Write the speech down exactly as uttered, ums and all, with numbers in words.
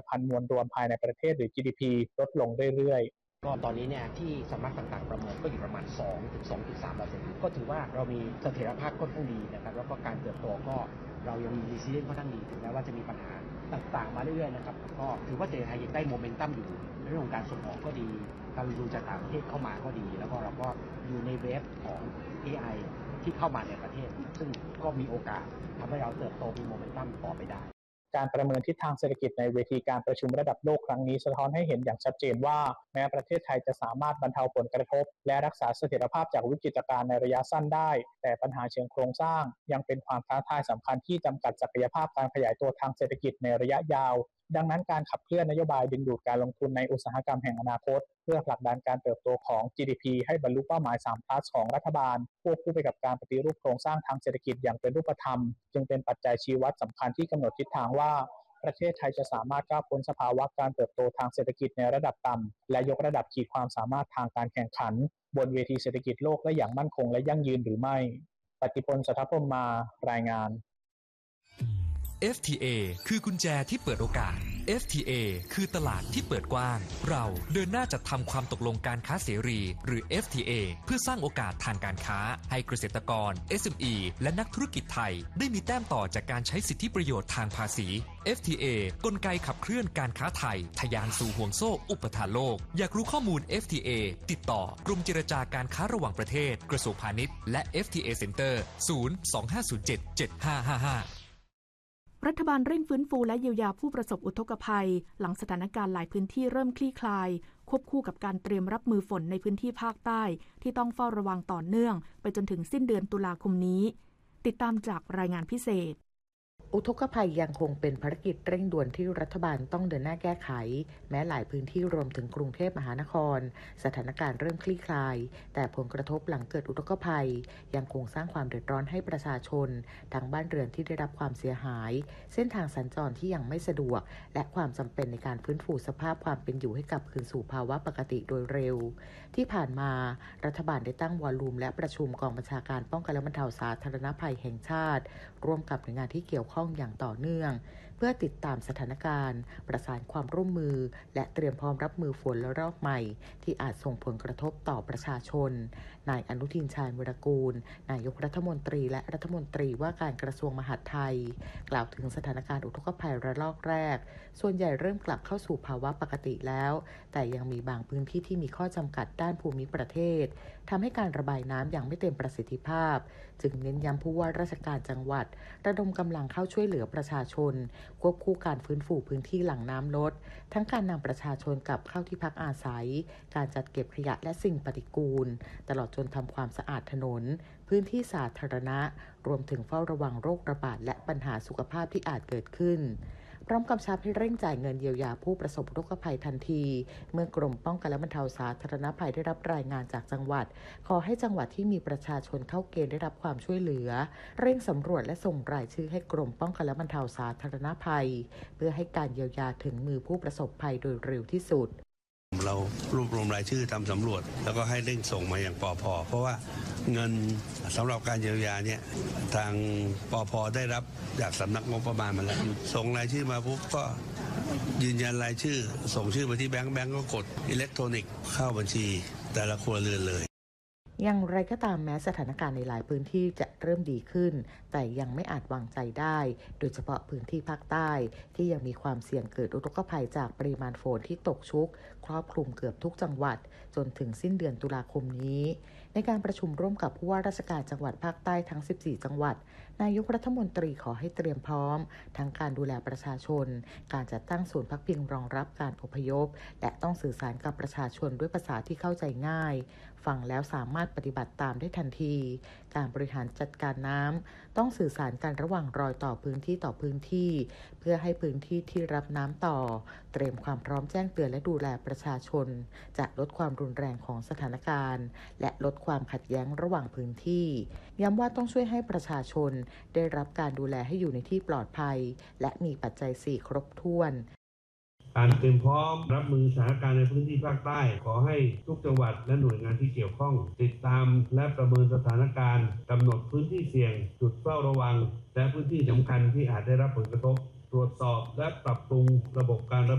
พันธ์มวลรวมภายในประเทศหรือ จี ดี พี ลดลงเรื่อยๆก็ตอนนี้เนี่ยที่สำนักต่างๆประเมินก็อยู่ประมาณ สองถึงสองจุดสามเปอร์เซ็นต์ ก็ถือว่าเรามีเสถียรภาพค่อนข้างดีนะครับแล้วก็การเติบโตก็เรายังมี resilience ค่อนข้างดีถึงแม้ว่าจะมีปัญหาต่างๆมาเรื่อยๆนะครับก็ถือว่าเศรษฐกิจไทยยังได้โมเมนตัมอยู่ในเรื่องของการส่งออกก็ดีการลงทุนจากต่างประเทศเข้ามาก็ดีแล้วก็เราก็อยู่ในเวฟของ เอ ไอ ที่เข้ามาในประเทศซึ่งก็มีโอกาสทำให้เราเติบโตมีโมเมนตัมต่อไปได้การประเมินทิศทางเศรษฐกิจในเวทีการประชุมระดับโลกครั้งนี้สะท้อนให้เห็นอย่างชัดเจนว่าแม้ประเทศไทยจะสามารถบรรเทาผลกระทบและรักษาเสถียรภาพจากวิกฤตการณ์ในระยะสั้นได้แต่ปัญหาเชิงโครงสร้างยังเป็นความท้าทายสำคัญที่จำกัดศักยภาพการขยายตัวทางเศรษฐกิจในระยะยาวดังนั้นการขับเคลื่อนนโยบายดึงดูดการลงทุนในอุตสาหกรรมแห่งอนาคตเพื่อผลักดันการเติบโตของ จี ดี พี ให้บรรลุเป้าหมาย สาม plus ของรัฐบาลควบคู่ไปกับการปฏิรูปโครงสร้างทางเศรษฐกิจอย่างเป็นรูปธรรมจึงเป็นปัจจัยชี้วัดสำคัญที่กำหนดทิศทางว่าประเทศไทยจะสามารถก้าวพ้นสภาวะการเติบโตทางเศรษฐกิจในระดับต่ำและยกระดับขีดความสามารถทางการแข่งขันบนเวทีเศรษฐกิจโลกได้อย่างมั่นคงและยั่งยืนหรือไม่ปฏิพล สัทธพรหมมารายงานเอฟ ที เอ คือกุญแจที่เปิดโอกาส เอฟ ที เอ คือตลาดที่เปิดกว้างเราเดินหน้าจัดทำความตกลงการค้าเสรีหรือ เอฟ ที เอ เพื่อสร้างโอกาสทางการค้าให้เกษตรกร เอส เอ็ม อี และนักธุรกิจไทยได้มีแต้มต่อจากการใช้สิทธิประโยชน์ทางภาษี เอฟ ที เอ กลไกขับเคลื่อนการค้าไทยทะยานสู่ห่วงโซ่อุปทานโลกอยากรู้ข้อมูล เอฟ ที เอ ติดต่อกรมเจรจาการค้าระหว่างประเทศกระทรวงพาณิชย์และ เอฟ ที เอ Center ศูนย์ สอง ห้า ศูนย์ เจ็ด เจ็ด ห้า ห้า ห้ารัฐบาลเร่งฟื้นฟูและเยียวยาผู้ประสบอุทกภัยหลังสถานการณ์หลายพื้นที่เริ่มคลี่คลายควบคู่กับการเตรียมรับมือฝนในพื้นที่ภาคใต้ที่ต้องเฝ้าระวังต่อเนื่องไปจนถึงสิ้นเดือนตุลาคมนี้ติดตามจากรายงานพิเศษอุทกภัยยังคงเป็นภารกิจเร่งด่วนที่รัฐบาลต้องเดินหน้าแก้ไขแม้หลายพื้นที่รวมถึงกรุงเทพมหานครสถานการณ์เริ่มคลี่คลายแต่ผลกระทบหลังเกิดอุทกภัยยังคงสร้างความเดือดร้อนให้ประชาชนทั้งบ้านเรือนที่ได้รับความเสียหายเส้นทางสัญจรที่ยังไม่สะดวกและความจำเป็นในการฟื้นฟูสภาพความเป็นอยู่ให้กลับคืนสู่ภาวะปกติโดยเร็วที่ผ่านมารัฐบาลได้ตั้งวอลลุ่มและประชุมกองบัญชาการป้องกันและบรรเทาสาธารณภัยแห่งชาติร่วมกับหน่วยงานที่เกี่ยวข้องอย่างต่อเนื่องเพื่อติดตามสถานการณ์ประสานความร่วมมือและเตรียมพร้อมรับมือฝนระลอกใหม่ที่อาจส่งผลกระทบต่อประชาชนนายอนุทินชาญวิรากูลนายกรัฐมนตรีและรัฐมนตรีว่าการกระทรวงมหาดไทยกล่าวถึงสถานการณ์อุทกภัยระลอกแรกส่วนใหญ่เริ่มกลับเข้าสู่ภาวะปกติแล้วแต่ยังมีบางพื้นที่ที่มีข้อจำกัดด้านภูมิประเทศทำให้การระบายน้ำยังไม่เต็มประสิทธิภาพจึงเน้นย้ำผู้ว่าราชการจังหวัดระดมกำลังเข้าช่วยเหลือประชาชนควบคู่การฟื้นฟูพื้นที่หลังน้ำลดทั้งการนำประชาชนกลับเข้าที่พักอาศัยการจัดเก็บขยะและสิ่งปฏิกูลตลอดจนทำความสะอาดถนนพื้นที่สาธารณะรวมถึงเฝ้าระวังโรคระบาดและปัญหาสุขภาพที่อาจเกิดขึ้นพร้อมกำชับให้เร่งจ่ายเงินเยียวยาผู้ประสบอุทกภัยทันทีเมื่อกรมป้องกันและบรรเทาสาธารณภัยได้รับรายงานจากจังหวัดขอให้จังหวัดที่มีประชาชนเข้าเกณฑ์ได้รับความช่วยเหลือเร่งสำรวจและส่งรายชื่อให้กรมป้องกันและบรรเทาสาธารณภัยเพื่อให้การเยียวยาถึงมือผู้ประสบภัยโดยเร็วที่สุดเรารวบรวมรายชื่อทำสำรวจแล้วก็ให้เร่งส่งมาอย่างปพ.เพราะว่าเงินสำหรับการเยียวยาเนี่ยทางปพ.ได้รับจากสำนักงบประมาณมาแล้วส่งรายชื่อมาปุ๊บก็ยืนยันรายชื่อส่งชื่อไปที่แบงก์แบงก์ก็กดอิเล็กทรอนิกส์เข้าบัญชีแต่ละครัวเรือนเลยอย่างไรก็ตามแม้สถานการณ์ในหลายพื้นที่จะเริ่มดีขึ้นแต่ยังไม่อาจวางใจได้โดยเฉพาะพื้นที่ภาคใต้ที่ยังมีความเสี่ยงเกิดอุทกภัยจากปริมาณฝนที่ตกชุกครอบคลุมเกือบทุกจังหวัดจนถึงสิ้นเดือนตุลาคมนี้ในการประชุมร่วมกับผู้ว่าราชการจังหวัดภาคใต้ทั้งสิบสี่จังหวัดนายกรัฐมนตรีขอให้เตรียมพร้อมทั้งการดูแลประชาชนการจัดตั้งศูนย์พักพิงรองรับการอพยพและต้องสื่อสารกับประชาชนด้วยภาษาที่เข้าใจง่ายฟังแล้วสามารถปฏิบัติตามได้ทันทีการบริหารจัดการน้ำต้องสื่อสารกันระหว่างรอยต่อพื้นที่ต่อพื้นที่เพื่อให้พื้นที่ที่รับน้ำต่อเตรียมความพร้อมแจ้งเตือนและดูแลประชาชนจะลดความรุนแรงของสถานการณ์และลดความขัดแย้งระหว่างพื้นที่ย้ำว่าต้องช่วยให้ประชาชนได้รับการดูแลให้อยู่ในที่ปลอดภัยและมีปัจจัยสี่ครบถ้วนการเตรียมพร้อมรับมือสถานการณ์ในพื้นที่ภาคใต้ขอให้ทุกจังหวัดและหน่วยงานที่เกี่ยวข้องติดตามและประเมินสถานการณ์กำหนดพื้นที่เสี่ยงจุดเฝ้าระวังและพื้นที่สำคัญที่อาจได้รับผลกระทบตรวจสอบและปรับปรุงระบบการ